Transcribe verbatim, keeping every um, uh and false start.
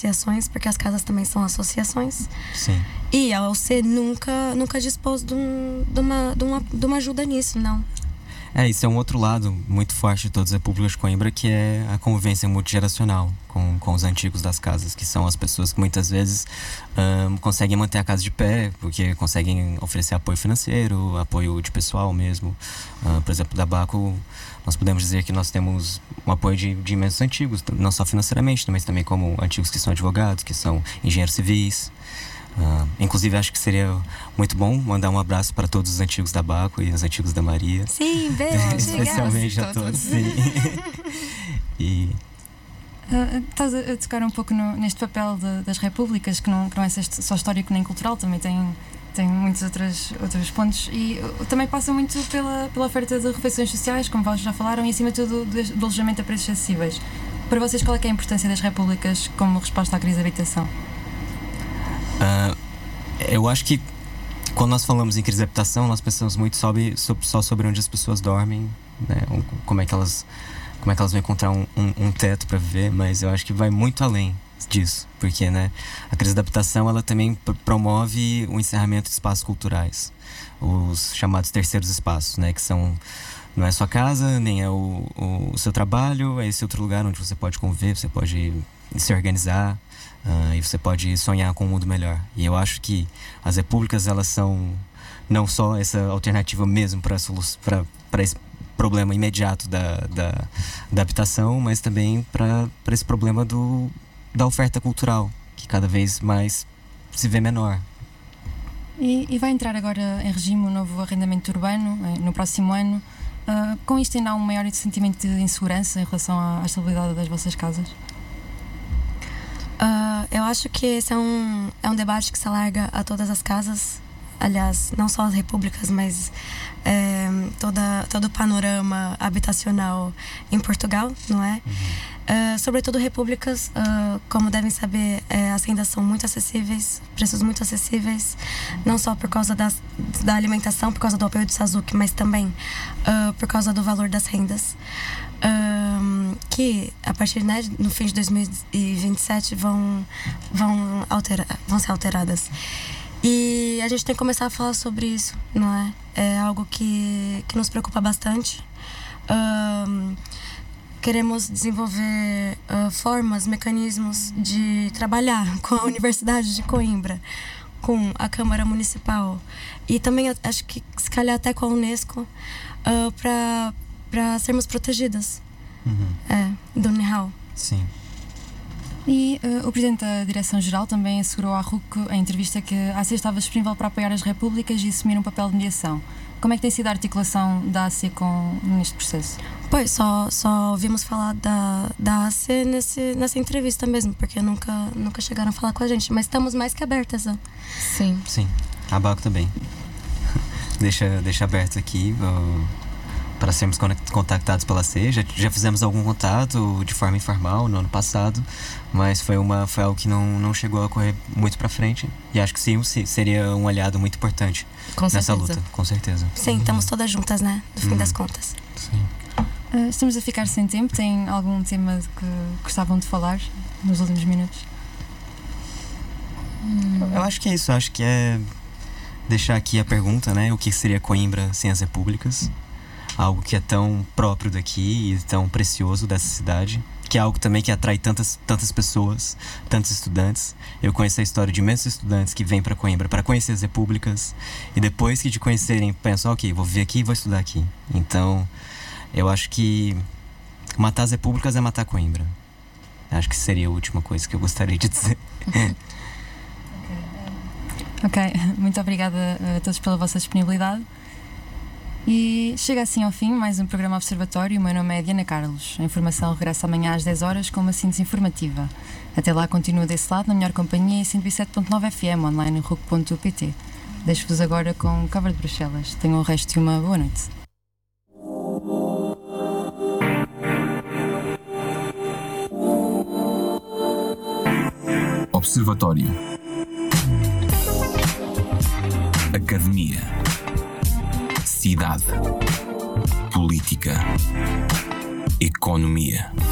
associações, porque as casas também são associações. Sim. E a O C nunca, nunca dispôs de, um, de, uma, de, uma, de uma ajuda nisso, não. É, isso é um outro lado muito forte de todas as repúblicas de Coimbra, que é a convivência multigeracional com, com os antigos das casas, que são as pessoas que muitas vezes um, conseguem manter a casa de pé, porque conseguem oferecer apoio financeiro, apoio de pessoal mesmo. Uh, por exemplo, da Baco, nós podemos dizer que nós temos um apoio de, de imensos antigos, não só financeiramente, mas também como antigos que são advogados, que são engenheiros civis. Uh, inclusive acho que seria muito bom mandar um abraço para todos os antigos da Baco e os antigos da Maria. Sim, beijo. Especialmente a todos, sim. E uh, estás a tocar um pouco no, neste papel de, das repúblicas, que não, que não é só histórico nem cultural, também tem, tem muitos outros, outros pontos, e uh, também passa muito pela, pela oferta de refeições sociais, como vocês já falaram, e acima de tudo do, do alojamento a preços acessíveis. Para vocês, qual é que é a importância das repúblicas como resposta à crise de habitação? Uh, eu acho que quando nós falamos em crise de habitação, nós pensamos muito sobre, sobre, só sobre onde as pessoas dormem, né? como, é que elas, como é que elas vão encontrar um, um, um teto para viver, mas eu acho que vai muito além disso, porque, né, a crise da habitação ela também pr- promove o encerramento de espaços culturais, os chamados terceiros espaços, né, que são, não é sua casa, nem é o, o, o seu trabalho, é esse outro lugar onde você pode conviver, você pode se organizar. Uh, e você pode sonhar com um mundo melhor. E eu acho que as repúblicas, elas são não só essa alternativa mesmo para esse problema imediato da, da, da habitação, mas também para esse problema do, da oferta cultural, que cada vez mais se vê menor. E, e vai entrar agora em regime o novo arrendamento urbano no próximo ano. Uh, com isto ainda há um maior sentimento de insegurança em relação à, à estabilidade das vossas casas? Uh, eu acho que esse é um, é um debate que se alarga a todas as casas, aliás, não só as repúblicas, mas é, toda, todo o panorama habitacional em Portugal, não é? Uhum. Uh, sobretudo repúblicas, uh, como devem saber, é, as rendas são muito acessíveis, preços muito acessíveis, não só por causa das, da alimentação, por causa do apoio do SASUC, mas também uh, por causa do valor das rendas. Um, que a partir, né, no fim de dois mil e vinte e sete vão, vão, altera, vão ser alteradas. E a gente tem que começar a falar sobre isso, não é? É algo que, que nos preocupa bastante. Um, queremos desenvolver uh, formas, mecanismos de trabalhar com a Universidade de Coimbra, com a Câmara Municipal e também acho que se calhar até com a Unesco uh, para para sermos protegidas. Uhum. É, do Nihal. Sim. E uh, o Presidente da Direção-Geral também assegurou à R U C, em entrevista, que a A C estava disponível para apoiar as repúblicas e assumir um papel de mediação. Como é que tem sido a articulação da A C com, neste processo? Pois, só, só ouvimos falar da, da A C nesse, nessa entrevista mesmo, porque nunca, nunca chegaram a falar com a gente, mas estamos mais que abertas. Ó. Sim. Sim, a Baco também. deixa, deixa aberto aqui uh... para sermos contactados pela C. Já, já fizemos algum contato de forma informal no ano passado, mas foi, uma, foi algo que não, não chegou a correr muito para frente. E acho que sim, seria um aliado muito importante com nessa certeza. luta, com certeza. Sim, estamos todas juntas, né? No fim hum. das contas. Sim. Uh, estamos a ficar sem tempo. Tem algum tema de que gostavam de falar nos últimos minutos? Hum. Eu acho que é isso. Acho que é deixar aqui a pergunta, né? O que seria Coimbra sem as repúblicas? Algo que é tão próprio daqui e tão precioso dessa cidade, que é algo também que atrai tantas, tantas pessoas, tantos estudantes. Eu conheço a história de imensos estudantes que vêm para Coimbra para conhecer as repúblicas e depois que de conhecerem pensam, ok, vou viver aqui e vou estudar aqui. Então, eu acho que matar as repúblicas é matar Coimbra. Acho que seria a última coisa que eu gostaria de dizer. Ok, muito obrigada a todos pela vossa disponibilidade. E chega assim ao fim mais um programa Observatório. O meu nome é Diana Carlos. A informação regressa amanhã às dez horas com uma síntese informativa. Até lá, continua desse lado, na melhor companhia, em cento e sete ponto nove F M, online em R U C ponto P T. Deixo-vos agora com Cover de Bruxelas. Tenham o resto de uma boa noite. Observatório. Academia. Cidade. Política. Economia.